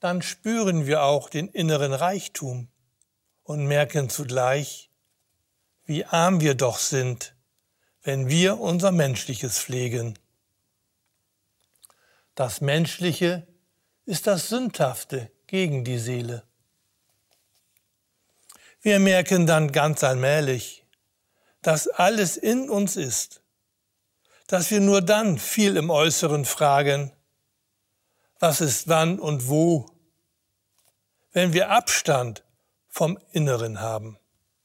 dann spüren wir auch den inneren Reichtum und merken zugleich, wie arm wir doch sind, wenn wir unser Menschliches pflegen. Das Menschliche ist das Sündhafte gegen die Seele. Wir merken dann ganz allmählich, dass alles in uns ist, dass wir nur dann viel im Äußeren fragen, was ist wann und wo, wenn wir Abstand vom Inneren haben.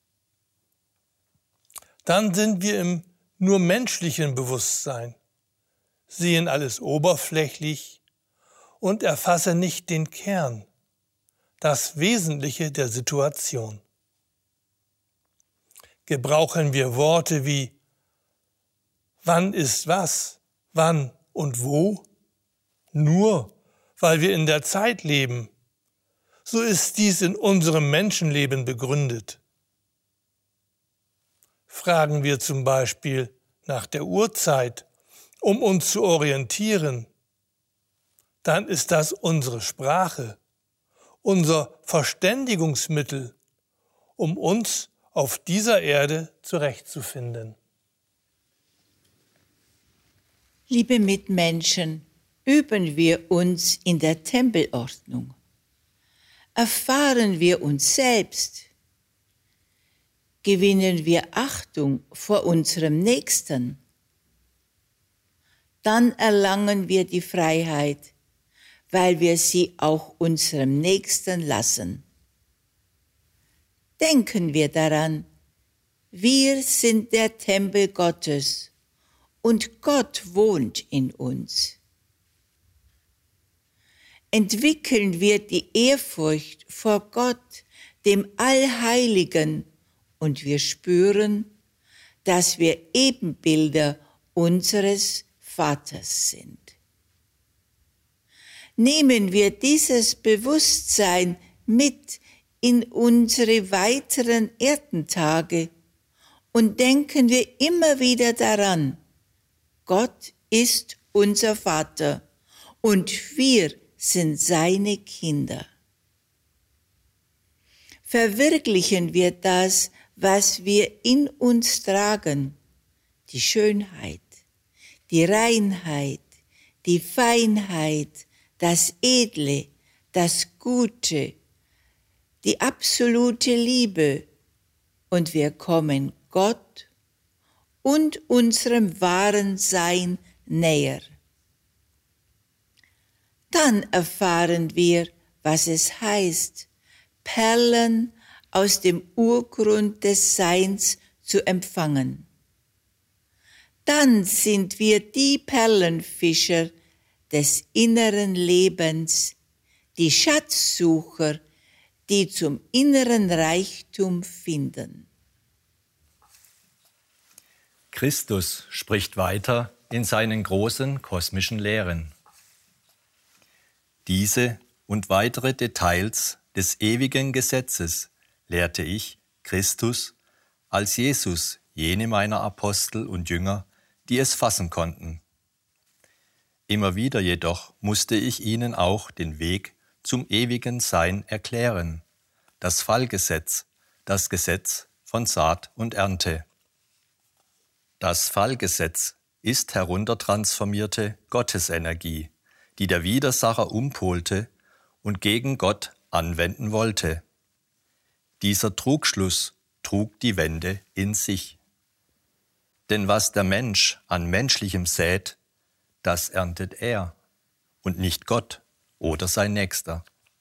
Dann sind wir im nur menschlichen Bewusstsein, sehen alles oberflächlich und erfassen nicht den Kern, das Wesentliche der Situation. Gebrauchen wir Worte wie wann ist was, wann und wo, nur weil wir in der Zeit leben, so ist dies in unserem Menschenleben begründet. Fragen wir zum Beispiel nach der Uhrzeit, um uns zu orientieren, dann ist das unsere Sprache, unser Verständigungsmittel, um uns auf dieser Erde zurechtzufinden. Liebe Mitmenschen, üben wir uns in der Tempelordnung. Erfahren wir uns selbst. Gewinnen wir Achtung vor unserem Nächsten. Dann erlangen wir die Freiheit, weil wir sie auch unserem Nächsten lassen. Denken wir daran, wir sind der Tempel Gottes und Gott wohnt in uns. Entwickeln wir die Ehrfurcht vor Gott, dem Allheiligen, und wir spüren, dass wir Ebenbilder unseres Vaters sind. Nehmen wir dieses Bewusstsein mit in unsere weiteren Erdentage und denken wir immer wieder daran, Gott ist unser Vater und wir sind seine Kinder. Verwirklichen wir das, was wir in uns tragen, die Schönheit, die Reinheit, die Feinheit, das Edle, das Gute, die absolute Liebe, und wir kommen Gott und unserem wahren Sein näher. Dann erfahren wir, was es heißt, Perlen aus dem Urgrund des Seins zu empfangen. Dann sind wir die Perlenfischer des inneren Lebens, die Schatzsucher, die zum inneren Reichtum finden. Christus spricht weiter in seinen großen kosmischen Lehren. Diese und weitere Details des ewigen Gesetzes lehrte ich, Christus, als Jesus jene meiner Apostel und Jünger, die es fassen konnten. Immer wieder jedoch musste ich ihnen auch den Weg zum ewigen Sein erklären, das Fallgesetz, das Gesetz von Saat und Ernte. Das Fallgesetz ist heruntertransformierte Gottesenergie, die der Widersacher umpolte und gegen Gott anwenden wollte. Dieser Trugschluss trug die Wende in sich. Denn was der Mensch an Menschlichem sät, das erntet er und nicht Gott oder sein Nächster.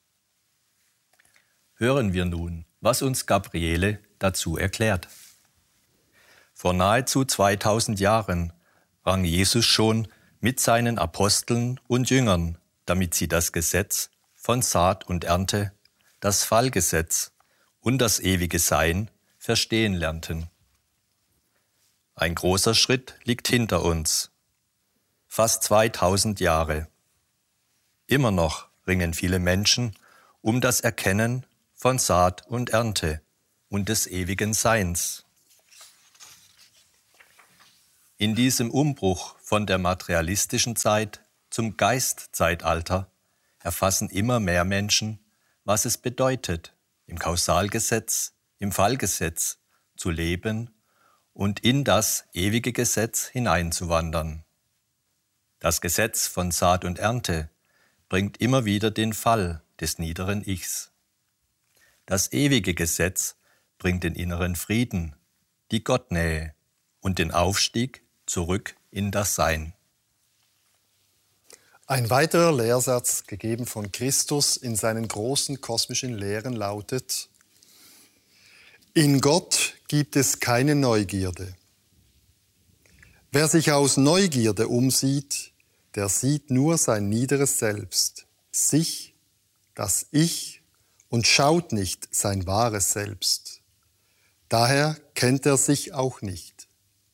Hören wir nun, was uns Gabriele dazu erklärt. Vor nahezu 2000 Jahren rang Jesus schon mit seinen Aposteln und Jüngern, damit sie das Gesetz von Saat und Ernte, das Fallgesetz und das ewige Sein verstehen lernten. Ein großer Schritt liegt hinter uns. Fast 2000 Jahre. Immer noch ringen viele Menschen um das Erkennen von Saat und Ernte und des ewigen Seins. In diesem Umbruch von der materialistischen Zeit zum Geistzeitalter erfassen immer mehr Menschen, was es bedeutet, im Kausalgesetz, im Fallgesetz zu leben und in das ewige Gesetz hineinzuwandern. Das Gesetz von Saat und Ernte bringt immer wieder den Fall des niederen Ichs. Das ewige Gesetz bringt den inneren Frieden, die Gottnähe und den Aufstieg zurück in das Sein. Ein weiterer Lehrsatz, gegeben von Christus in seinen großen kosmischen Lehren, lautet: In Gott gibt es keine Neugierde. Wer sich aus Neugierde umsieht, der sieht nur sein niederes Selbst, sich, das Ich, und schaut nicht sein wahres Selbst. Daher kennt er sich auch nicht.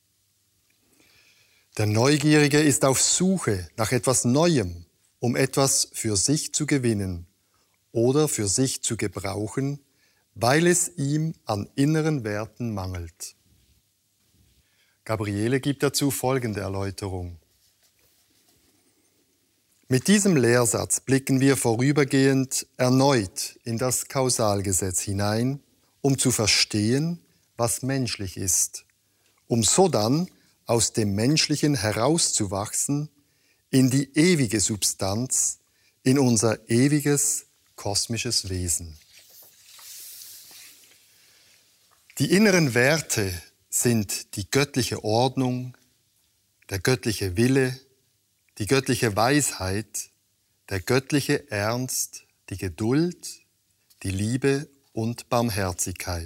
Der Neugierige ist auf Suche nach etwas Neuem, um etwas für sich zu gewinnen oder für sich zu gebrauchen, weil es ihm an inneren Werten mangelt. Gabriele gibt dazu folgende Erläuterung. Mit diesem Lehrsatz blicken wir vorübergehend erneut in das Kausalgesetz hinein, um zu verstehen, was menschlich ist, um so dann aus dem Menschlichen herauszuwachsen in die ewige Substanz, in unser ewiges kosmisches Wesen. Die inneren Werte sind die göttliche Ordnung, der göttliche Wille, die göttliche Weisheit, der göttliche Ernst, die Geduld, die Liebe und Barmherzigkeit.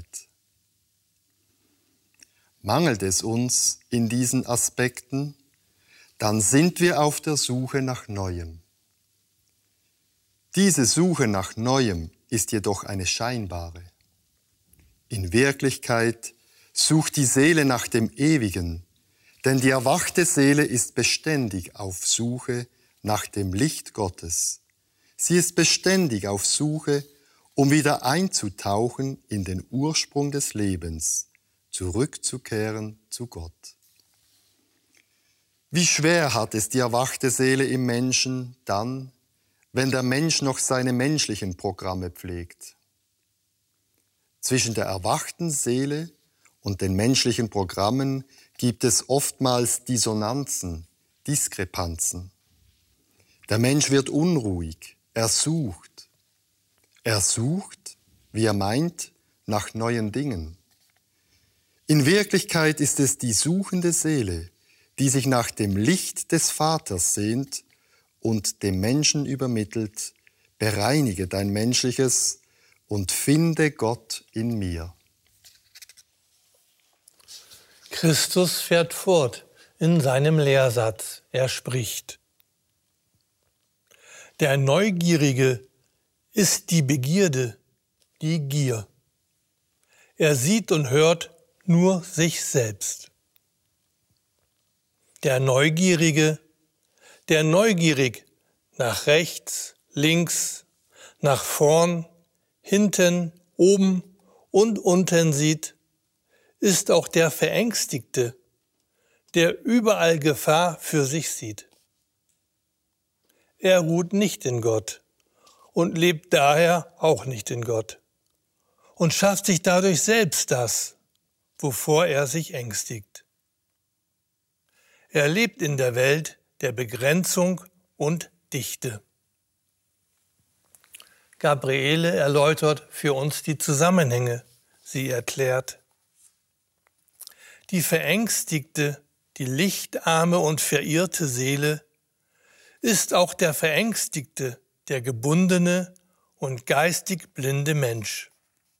Mangelt es uns in diesen Aspekten, dann sind wir auf der Suche nach Neuem. Diese Suche nach Neuem ist jedoch eine scheinbare. In Wirklichkeit sucht die Seele nach dem Ewigen, denn die erwachte Seele ist beständig auf Suche nach dem Licht Gottes. Sie ist beständig auf Suche, um wieder einzutauchen in den Ursprung des Lebens, zurückzukehren zu Gott. Wie schwer hat es die erwachte Seele im Menschen dann, wenn der Mensch noch seine menschlichen Programme pflegt? Zwischen der erwachten Seele und den menschlichen Programmen gibt es oftmals Dissonanzen, Diskrepanzen. Der Mensch wird unruhig, er sucht. Er sucht, wie er meint, nach neuen Dingen. In Wirklichkeit ist es die suchende Seele, die sich nach dem Licht des Vaters sehnt und dem Menschen übermittelt: Bereinige dein Menschliches und finde Gott in mir. Christus fährt fort in seinem Lehrsatz. Er spricht: Der Neugierige ist die Begierde, die Gier. Er sieht und hört nur sich selbst. Der Neugierige, der neugierig nach rechts, links, nach vorn, hinten, oben und unten sieht, ist auch der Verängstigte, der überall Gefahr für sich sieht. Er ruht nicht in Gott und lebt daher auch nicht in Gott und schafft sich dadurch selbst das, wovor er sich ängstigt. Er lebt in der Welt der Begrenzung und Dichte. Gabriele erläutert für uns die Zusammenhänge. Sie erklärt: Die verängstigte, die lichtarme und verirrte Seele ist auch der verängstigte, der gebundene und geistig blinde Mensch.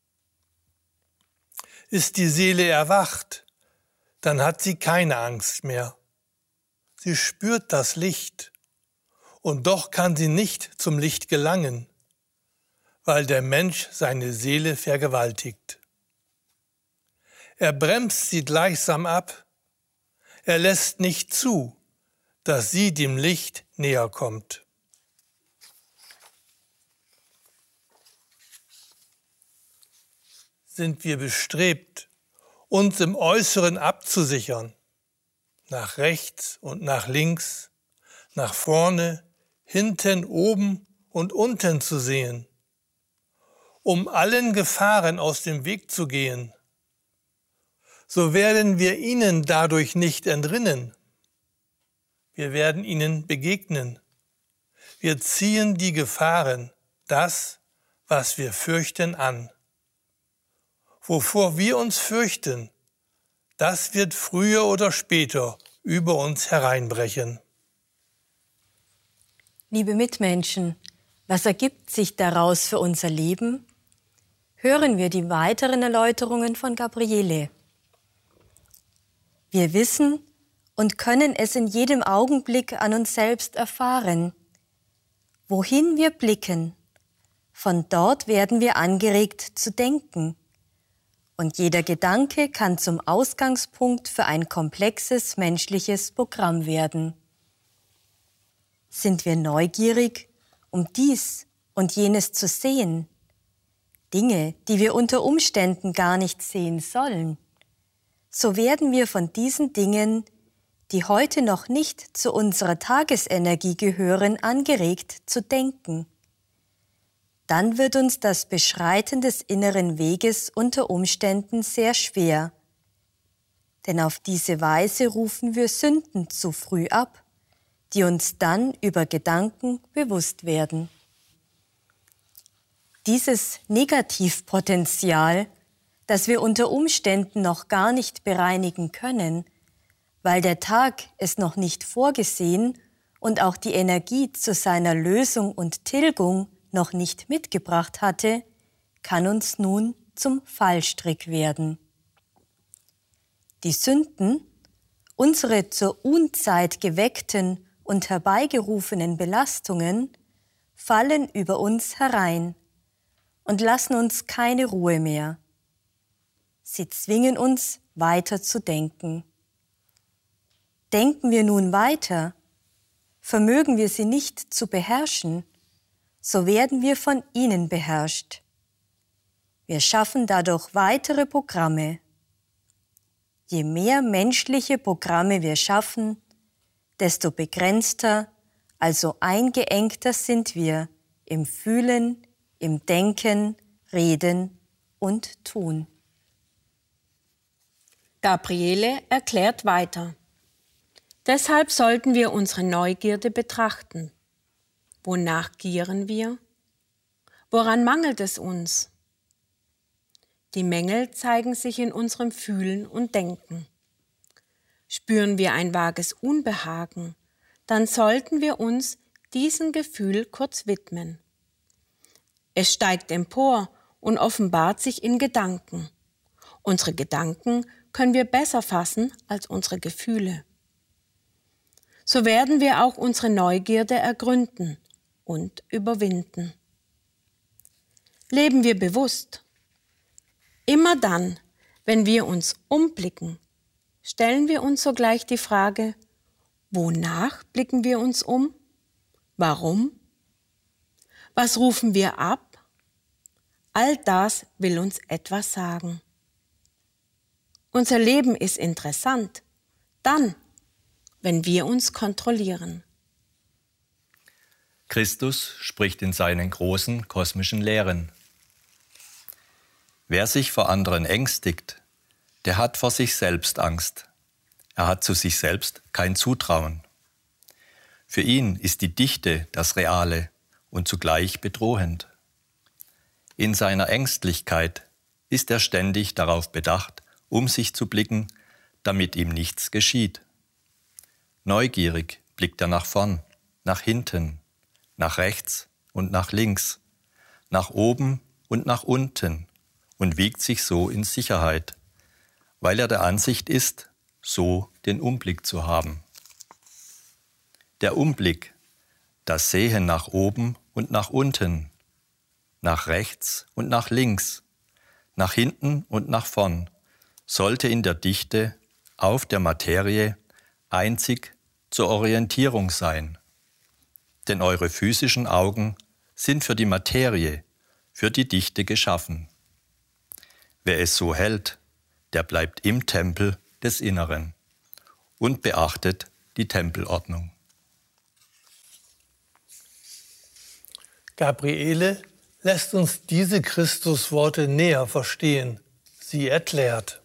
Ist die Seele erwacht, dann hat sie keine Angst mehr. Sie spürt das Licht, und doch kann sie nicht zum Licht gelangen, weil der Mensch seine Seele vergewaltigt. Er bremst sie gleichsam ab, er lässt nicht zu, dass sie dem Licht näher kommt. Sind wir bestrebt, uns im Äußeren abzusichern, nach rechts und nach links, nach vorne, hinten, oben und unten zu sehen, um allen Gefahren aus dem Weg zu gehen. So werden wir ihnen dadurch nicht entrinnen. Wir werden ihnen begegnen. Wir ziehen die Gefahren, das, was wir fürchten, an. Wovor wir uns fürchten, das wird früher oder später über uns hereinbrechen. Liebe Mitmenschen, was ergibt sich daraus für unser Leben? Hören wir die weiteren Erläuterungen von Gabriele. Wir wissen und können es in jedem Augenblick an uns selbst erfahren. Wohin wir blicken, von dort werden wir angeregt zu denken. Und jeder Gedanke kann zum Ausgangspunkt für ein komplexes menschliches Programm werden. Sind wir neugierig, um dies und jenes zu sehen? Dinge, die wir unter Umständen gar nicht sehen sollen. So werden wir von diesen Dingen, die heute noch nicht zu unserer Tagesenergie gehören, angeregt zu denken. Dann wird uns das Beschreiten des inneren Weges unter Umständen sehr schwer. Denn auf diese Weise rufen wir Sünden zu früh ab, die uns dann über Gedanken bewusst werden. Dieses Negativpotenzial, das wir unter Umständen noch gar nicht bereinigen können, weil der Tag es noch nicht vorgesehen und auch die Energie zu seiner Lösung und Tilgung noch nicht mitgebracht hatte, kann uns nun zum Fallstrick werden. Die Sünden, unsere zur Unzeit geweckten und herbeigerufenen Belastungen, fallen über uns herein und lassen uns keine Ruhe mehr. Sie zwingen uns, weiter zu denken. Denken wir nun weiter, vermögen wir sie nicht zu beherrschen, so werden wir von ihnen beherrscht. Wir schaffen dadurch weitere Programme. Je mehr menschliche Programme wir schaffen, desto begrenzter, also eingeengter sind wir im Fühlen, im Denken, Reden und Tun. Gabriele erklärt weiter. Deshalb sollten wir unsere Neugierde betrachten. Wonach gieren wir? Woran mangelt es uns? Die Mängel zeigen sich in unserem Fühlen und Denken. Spüren wir ein vages Unbehagen, dann sollten wir uns diesem Gefühl kurz widmen. Es steigt empor und offenbart sich in Gedanken. Unsere Gedanken können wir besser fassen als unsere Gefühle. So werden wir auch unsere Neugierde ergründen und überwinden. Leben wir bewusst. Immer dann, wenn wir uns umblicken, stellen wir uns sogleich die Frage, wonach blicken wir uns um? Warum? Was rufen wir ab? All das will uns etwas sagen. Unser Leben ist interessant, dann, wenn wir uns kontrollieren. Christus spricht in seinen großen kosmischen Lehren. Wer sich vor anderen ängstigt, der hat vor sich selbst Angst. Er hat zu sich selbst kein Zutrauen. Für ihn ist die Dichte das Reale und zugleich bedrohend. In seiner Ängstlichkeit ist er ständig darauf bedacht, um sich zu blicken, damit ihm nichts geschieht. Neugierig blickt er nach vorn, nach hinten, nach rechts und nach links, nach oben und nach unten und wiegt sich so in Sicherheit, weil er der Ansicht ist, so den Umblick zu haben. Der Umblick, das Sehen nach oben und nach unten, nach rechts und nach links, nach hinten und nach vorn, sollte in der Dichte auf der Materie einzig zur Orientierung sein. Denn eure physischen Augen sind für die Materie, für die Dichte geschaffen. Wer es so hält, der bleibt im Tempel des Inneren und beachtet die Tempelordnung. Gabriele lässt uns diese Christusworte näher verstehen. Sie erklärt: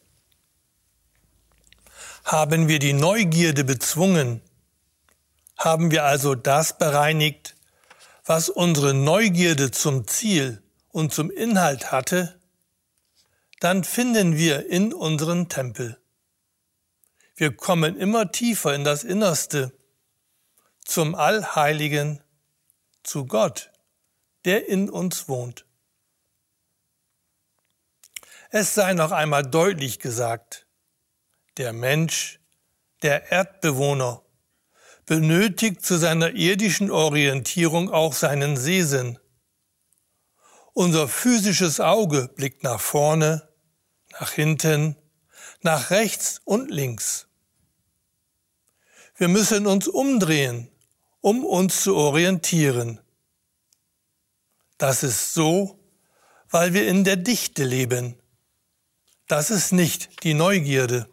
Haben wir die Neugierde bezwungen, haben wir also das bereinigt, was unsere Neugierde zum Ziel und zum Inhalt hatte, dann finden wir in unseren Tempel. Wir kommen immer tiefer in das Innerste, zum Allheiligen, zu Gott, der in uns wohnt. Es sei noch einmal deutlich gesagt: Der Mensch, der Erdbewohner, benötigt zu seiner irdischen Orientierung auch seinen Sehsinn. Unser physisches Auge blickt nach vorne, nach hinten, nach rechts und links. Wir müssen uns umdrehen, um uns zu orientieren. Das ist so, weil wir in der Dichte leben. Das ist nicht die Neugierde.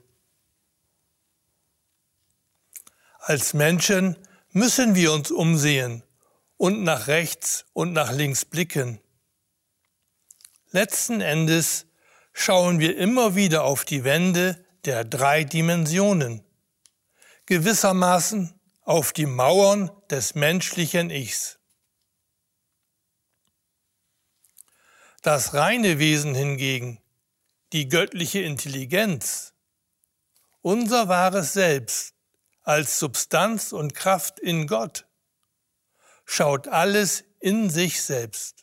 Als Menschen müssen wir uns umsehen und nach rechts und nach links blicken. Letzten Endes schauen wir immer wieder auf die Wände der 3 Dimensionen, gewissermaßen auf die Mauern des menschlichen Ichs. Das reine Wesen hingegen, die göttliche Intelligenz, unser wahres Selbst als Substanz und Kraft in Gott, schaut alles in sich selbst.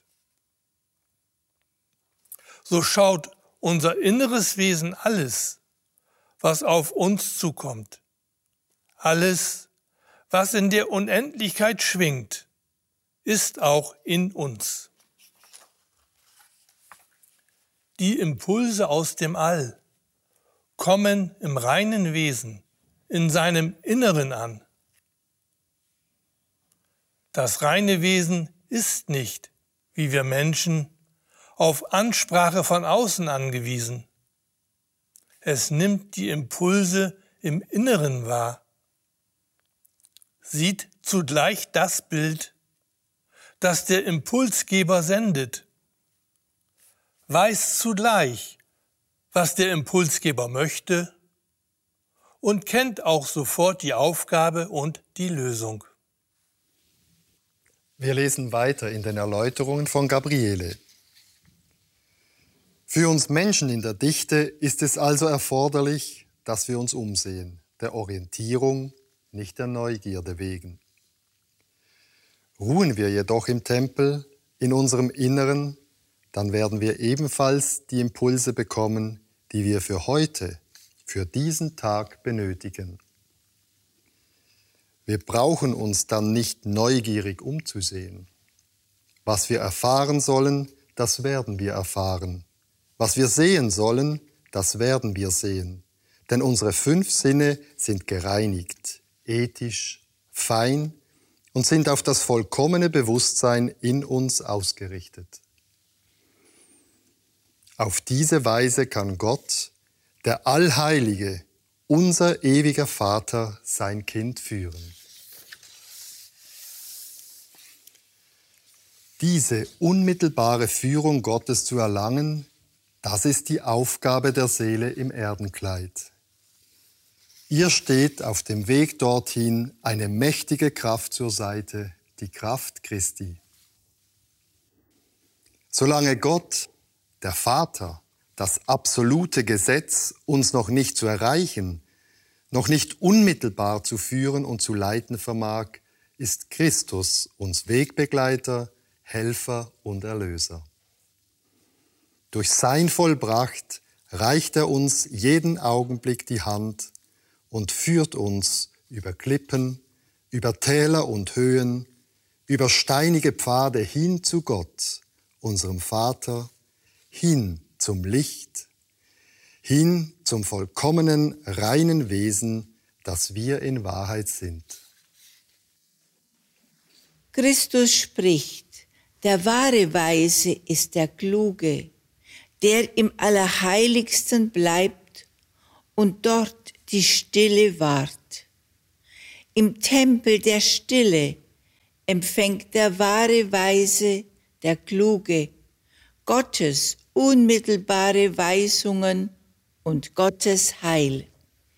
So schaut unser inneres Wesen alles, was auf uns zukommt, alles, was in der Unendlichkeit schwingt, ist auch in uns. Die Impulse aus dem All kommen im reinen Wesen, in seinem Inneren an. Das reine Wesen ist nicht, wie wir Menschen, auf Ansprache von außen angewiesen. Es nimmt die Impulse im Inneren wahr, sieht zugleich das Bild, das der Impulsgeber sendet, weiß zugleich, was der Impulsgeber möchte und kennt auch sofort die Aufgabe und die Lösung. Wir lesen weiter in den Erläuterungen von Gabriele. Für uns Menschen in der Dichte ist es also erforderlich, dass wir uns umsehen, der Orientierung, nicht der Neugierde wegen. Ruhen wir jedoch im Tempel, in unserem Inneren, dann werden wir ebenfalls die Impulse bekommen, die wir für heute, für diesen Tag benötigen. Wir brauchen uns dann nicht neugierig umzusehen. Was wir erfahren sollen, das werden wir erfahren. Was wir sehen sollen, das werden wir sehen. Denn unsere 5 Sinne sind gereinigt, ethisch, fein und sind auf das vollkommene Bewusstsein in uns ausgerichtet. Auf diese Weise kann Gott, der Allheilige, unser ewiger Vater, sein Kind führen. Diese unmittelbare Führung Gottes zu erlangen, das ist die Aufgabe der Seele im Erdenkleid. Ihr steht auf dem Weg dorthin eine mächtige Kraft zur Seite, die Kraft Christi. Solange Gott, der Vater, das absolute Gesetz, uns noch nicht zu erreichen, noch nicht unmittelbar zu führen und zu leiten vermag, ist Christus uns Wegbegleiter, Helfer und Erlöser. Durch sein Vollbracht reicht er uns jeden Augenblick die Hand und führt uns über Klippen, über Täler und Höhen, über steinige Pfade hin zu Gott, unserem Vater, hin zum Licht, hin zum vollkommenen, reinen Wesen, das wir in Wahrheit sind. Christus spricht, der wahre Weise ist der Kluge, der im Allerheiligsten bleibt und dort die Stille wahrt. Im Tempel der Stille empfängt der wahre Weise, der Kluge, Gottes unmittelbare Weisungen und Gottes Heil.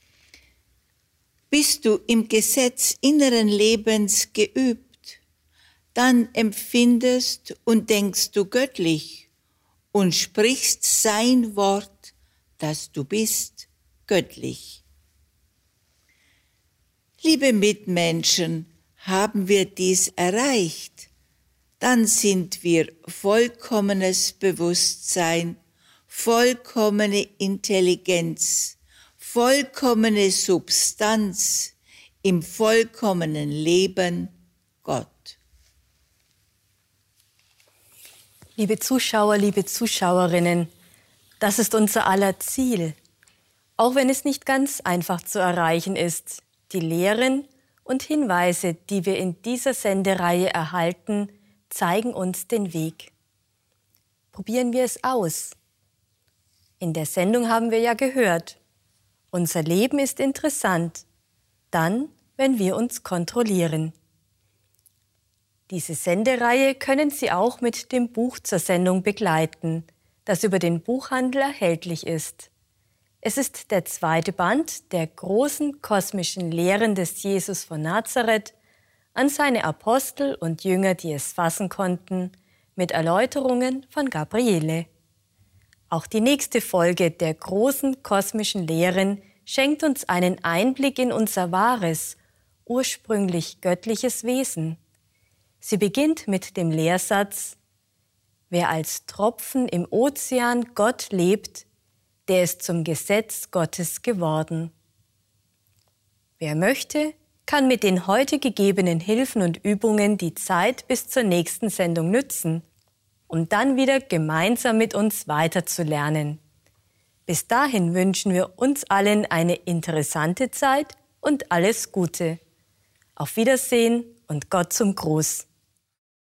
Bist du im Gesetz inneren Lebens geübt, dann empfindest und denkst du göttlich und sprichst sein Wort, das du bist, göttlich. Liebe Mitmenschen, haben wir dies erreicht, dann sind wir vollkommenes Bewusstsein, vollkommene Intelligenz, vollkommene Substanz im vollkommenen Leben Gott. Liebe Zuschauer, liebe Zuschauerinnen, das ist unser aller Ziel, auch wenn es nicht ganz einfach zu erreichen ist. Die Lehren und Hinweise, die wir in dieser Sendereihe erhalten, zeigen uns den Weg. Probieren wir es aus. In der Sendung haben wir ja gehört, unser Leben ist interessant, dann, wenn wir uns kontrollieren. Diese Sendereihe können Sie auch mit dem Buch zur Sendung begleiten, das über den Buchhandel erhältlich ist. Es ist der 2. Band der großen kosmischen Lehren des Jesus von Nazareth an seine Apostel und Jünger, die es fassen konnten, mit Erläuterungen von Gabriele. Auch die nächste Folge der großen kosmischen Lehren schenkt uns einen Einblick in unser wahres, ursprünglich göttliches Wesen. Sie beginnt mit dem Lehrsatz: Wer als Tropfen im Ozean Gott lebt, der ist zum Gesetz Gottes geworden. Wer möchte, kann mit den heute gegebenen Hilfen und Übungen die Zeit bis zur nächsten Sendung nützen, um dann wieder gemeinsam mit uns weiterzulernen. Bis dahin wünschen wir uns allen eine interessante Zeit und alles Gute. Auf Wiedersehen und Gott zum Gruß.